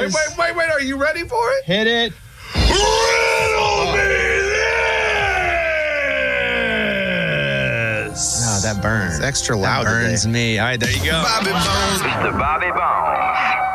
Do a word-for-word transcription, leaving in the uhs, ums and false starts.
Wait, wait, wait, wait. Are you ready for it? Hit it. Riddle me this. No, that burns. It's extra That loud burns today. me. All right, there you go. Bobby Bones. Mister Bobby Bones.